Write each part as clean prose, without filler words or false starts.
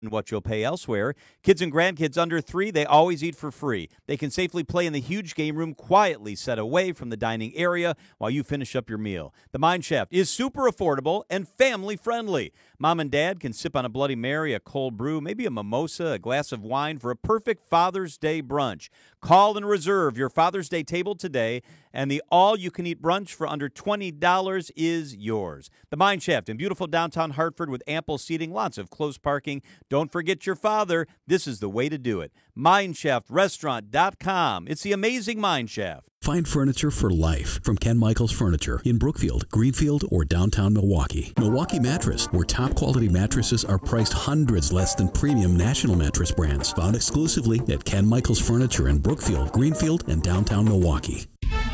what you'll pay elsewhere. Kids and grandkids under 3, they always eat for free. They can safely play in the huge game room quietly set away from the dining area while you finish up your meal. The Mine Shaft is super affordable and family friendly. Mom and Dad can sip on a Bloody Mary, a cold brew, maybe a mimosa, a glass of wine for a perfect Father's Day brunch. Call and reserve your Father's Day table today, and the all-you-can-eat brunch for under $20 is yours. The Mine Shaft in beautiful downtown Hartford with ample seating, lots of close parking. Don't forget your father. This is the way to do it. MineShaftRestaurant.com. It's the amazing Mine Shaft. Find furniture for life from Ken Michaels Furniture in Brookfield, Greenfield, or downtown Milwaukee. Milwaukee Mattress, where top-quality mattresses are priced hundreds less than premium national mattress brands. Found exclusively at Ken Michaels Furniture in Brookfield, Greenfield, and downtown Milwaukee.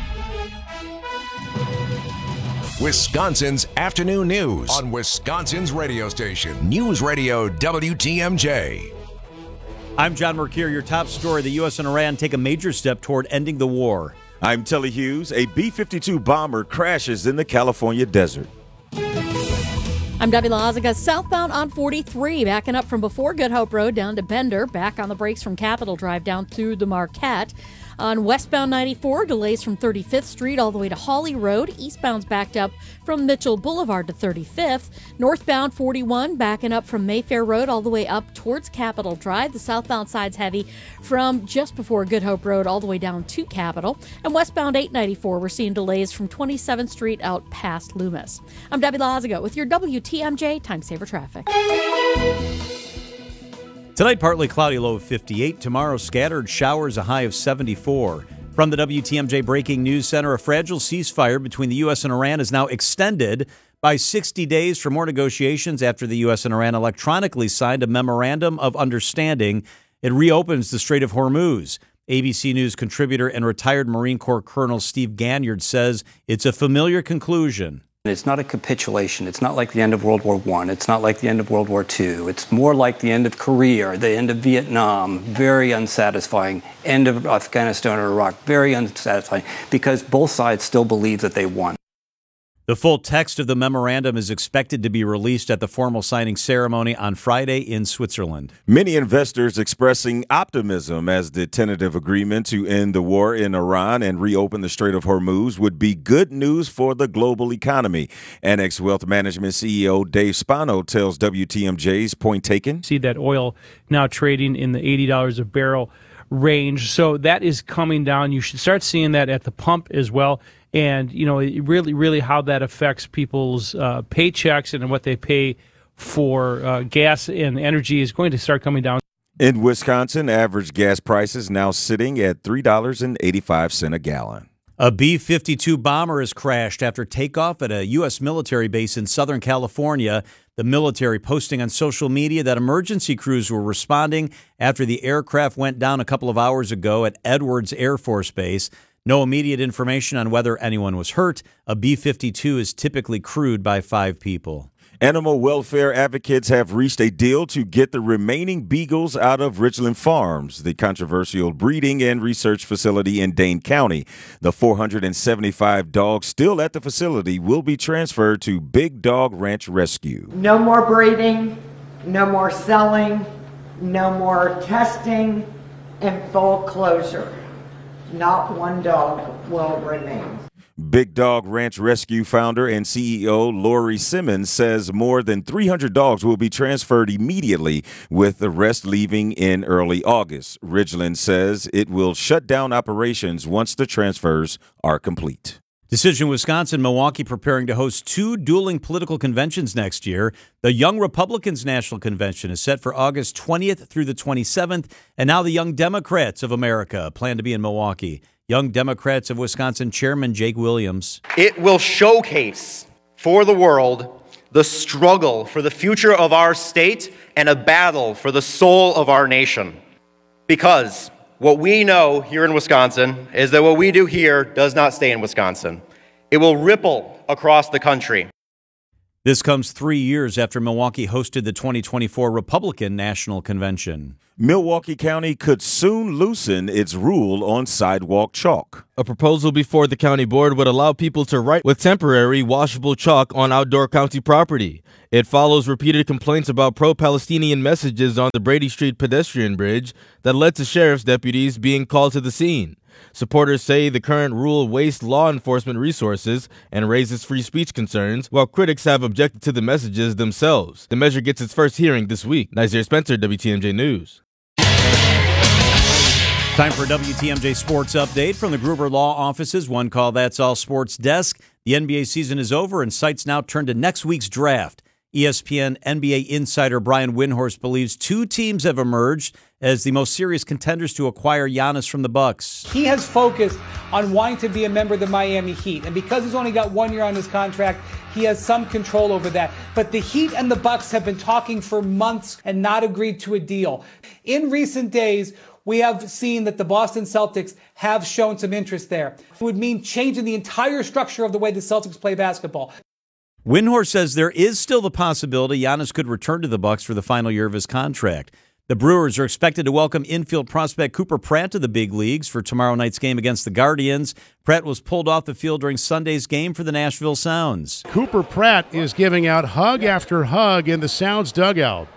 Wisconsin's afternoon news on Wisconsin's radio station, News Radio WTMJ. I'm John Mercure. Your top story, the U.S. and Iran take a major step toward ending the war. I'm Telly Hughes. A B-52 bomber crashes in the California desert. I'm Debbie Lazaga. Southbound on 43, backing up from before Good Hope Road down to Bender, back on the brakes from Capitol Drive down through the Marquette. On westbound 94, delays from 35th Street all the way to Hawley Road. Eastbound's backed up from Mitchell Boulevard to 35th. Northbound 41, backing up from Mayfair Road all the way up towards Capitol Drive. The southbound side's heavy from just before Good Hope Road all the way down to Capitol. And westbound 894, we're seeing delays from 27th Street out past Loomis. I'm Debbie Lazaga with your WTMJ Time Saver Traffic. Tonight, partly cloudy, low of 58. Tomorrow, scattered showers, a high of 74. From the WTMJ Breaking News Center, a fragile ceasefire between the U.S. and Iran is now extended by 60 days for more negotiations after the U.S. and Iran electronically signed a memorandum of understanding. It reopens the Strait of Hormuz. ABC News contributor and retired Marine Corps Colonel Steve Ganyard says it's a familiar conclusion. It's not a capitulation. It's not like the end of World War I. It's not like the end of World War II. It's more like the end of Korea or the end of Vietnam. Very unsatisfying. End of Afghanistan or Iraq. Very unsatisfying because both sides still believe that they won. The full text of the memorandum is expected to be released at the formal signing ceremony on Friday in Switzerland. Many investors expressing optimism as the tentative agreement to end the war in Iran and reopen the Strait of Hormuz would be good news for the global economy. Annex Wealth Management CEO Dave Spano tells WTMJ's Point Taken. See that oil now trading in the $80 a barrel range. So that is coming down. You should start seeing that at the pump as well. And, you know, really how that affects people's paychecks and what they pay for gas and energy is going to start coming down. In Wisconsin, average gas prices now sitting at $3.85 a gallon. A B-52 bomber has crashed after takeoff at a U.S. military base in Southern California. The military posting on social media that emergency crews were responding after the aircraft went down a couple of hours ago at Edwards Air Force Base. No immediate information on whether anyone was hurt. A B-52 is typically crewed by 5 people. Animal welfare advocates have reached a deal to get the remaining beagles out of Ridgeland Farms, the controversial breeding and research facility in Dane County. The 475 dogs still at the facility will be transferred to Big Dog Ranch Rescue. No more breeding, no more selling, no more testing, and full closure. Not one dog will remain. Big Dog Ranch Rescue founder and CEO Lori Simmons says more than 300 dogs will be transferred immediately, with the rest leaving in early August. Ridgeland says it will shut down operations once the transfers are complete. Decision Wisconsin, Milwaukee preparing to host 2 dueling political conventions next year. The Young Republicans National Convention is set for August 20th through the 27th. And now the Young Democrats of America plan to be in Milwaukee. Young Democrats of Wisconsin Chairman Jake Williams. It will showcase for the world the struggle for the future of our state and a battle for the soul of our nation. Because what we know here in Wisconsin is that what we do here does not stay in Wisconsin. It will ripple across the country. This comes 3 years after Milwaukee hosted the 2024 Republican National Convention. Milwaukee County could soon loosen its rule on sidewalk chalk. A proposal before the county board would allow people to write with temporary washable chalk on outdoor county property. It follows repeated complaints about pro-Palestinian messages on the Brady Street pedestrian bridge that led to sheriff's deputies being called to the scene. Supporters say the current rule wastes law enforcement resources and raises free speech concerns, while critics have objected to the messages themselves. The measure gets its first hearing this week. Nazir Spencer, WTMJ News. Time for a WTMJ Sports Update from the Gruber Law Offices. One call, that's all sports desk. The NBA season is over and sights now turn to next week's draft. ESPN NBA insider Brian Windhorst believes two teams have emerged as the most serious contenders to acquire Giannis from the Bucks. He has focused on wanting to be a member of the Miami Heat, and because he's only got 1 year on his contract, he has some control over that. But the Heat and the Bucks have been talking for months and not agreed to a deal. In recent days, we have seen that the Boston Celtics have shown some interest there. It would mean changing the entire structure of the way the Celtics play basketball. Windhorst says there is still the possibility Giannis could return to the Bucks for the final year of his contract. The Brewers are expected to welcome infield prospect Cooper Pratt to the big leagues for tomorrow night's game against the Guardians. Pratt was pulled off the field during Sunday's game for the Nashville Sounds. Cooper Pratt is giving out hug after hug in the Sounds dugout.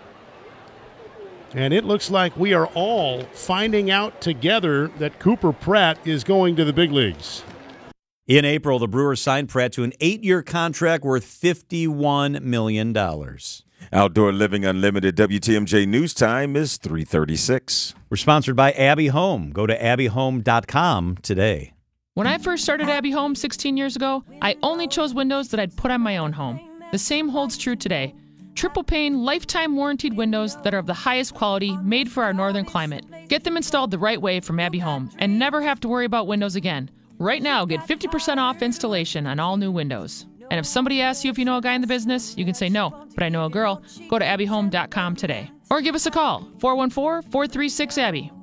And it looks like we are all finding out together that Cooper Pratt is going to the big leagues. In April, the Brewers signed Pratt to an 8-year contract worth $51 million. Outdoor Living Unlimited WTMJ News Time is 3:36. We're sponsored by Abbey Home. Go to abbyhome.com today. When I first started Abbey Home 16 years ago, I only chose windows that I'd put on my own home. The same holds true today. Triple pane, lifetime warranted windows that are of the highest quality, made for our northern climate. Get them installed the right way from Abbey Home and never have to worry about windows again. Right now, get 50% off installation on all new windows. And if somebody asks you if you know a guy in the business, you can say no, but I know a girl. Go to abbyhome.com today. Or give us a call, 414-436-ABBY,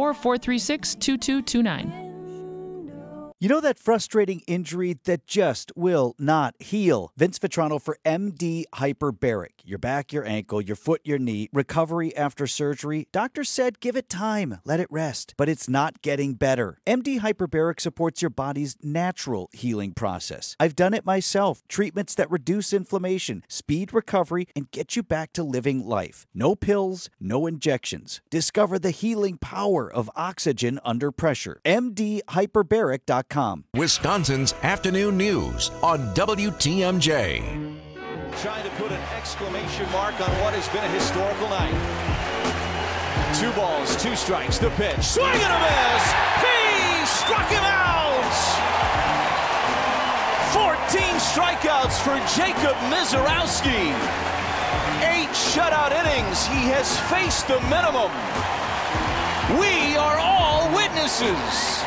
414-436-2229. You know that frustrating injury that just will not heal? Vince Vitrano for MD Hyperbaric. Your back, your ankle, your foot, your knee. Recovery after surgery. Doctor said give it time. Let it rest. But it's not getting better. MD Hyperbaric supports your body's natural healing process. I've done it myself. Treatments that reduce inflammation, speed recovery, and get you back to living life. No pills, no injections. Discover the healing power of oxygen under pressure. MDHyperbaric.com. Wisconsin's afternoon news on WTMJ. Trying to put an exclamation mark on what has been a historical night. 2 balls, 2 strikes, the pitch. Swing and a miss! He struck him out! 14 strikeouts for Jacob Mizorowski. 8 shutout innings. He has faced the minimum. We are all witnesses.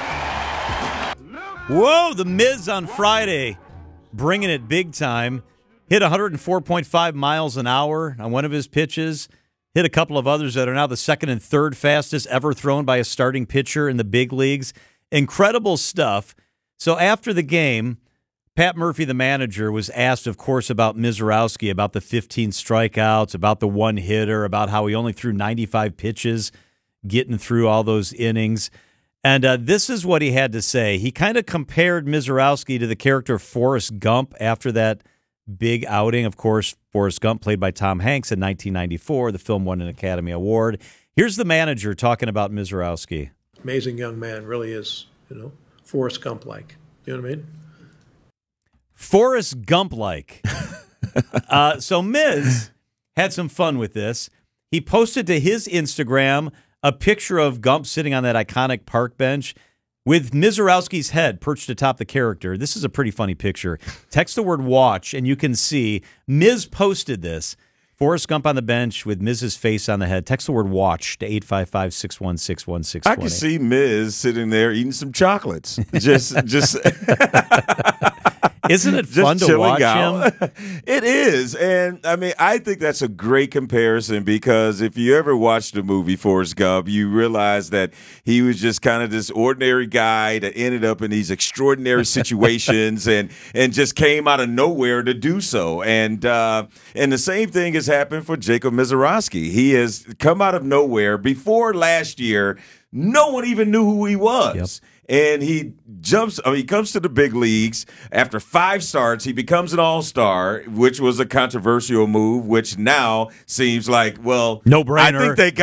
Whoa, the Miz on Friday, bringing it big time. Hit 104.5 miles an hour on one of his pitches. Hit a couple of others that are now the second and third fastest ever thrown by a starting pitcher in the big leagues. Incredible stuff. So after the game, Pat Murphy, the manager, was asked, of course, about Mizorowski, about the 15 strikeouts, about the one hitter, about how he only threw 95 pitches, getting through all those innings. And this is what he had to say. He kind of compared Mizorowski to the character Forrest Gump after that big outing. Of course, Forrest Gump, played by Tom Hanks in 1994. The film won an Academy Award. Here's the manager talking about Mizorowski. Amazing young man, really is, Forrest Gump-like. You know what I mean? Forrest Gump-like. So Miz had some fun with this. He posted to his Instagram a picture of Gump sitting on that iconic park bench with Mizorowski's head perched atop the character. This is a pretty funny picture. Text the word watch, and you can see Miz posted this. Forrest Gump on the bench with Miz's face on the head. Text the word watch to 855-616-1620. I can see Miz sitting there eating some chocolates. Just Isn't it Just fun to chilling watch out. him? It is. And I mean, I think that's a great comparison because if you ever watched the movie Forrest Gump, you realize that he was just kind of this ordinary guy that ended up in these extraordinary situations and just came out of nowhere to do so. And the same thing has happened for Jacob Mizorowski. He has come out of nowhere. Before last year, no one even knew who he was. Yep. And he he comes to the big leagues. After 5 starts, he becomes an all-star, which was a controversial move, which now seems like, well, no-brainer. I think they got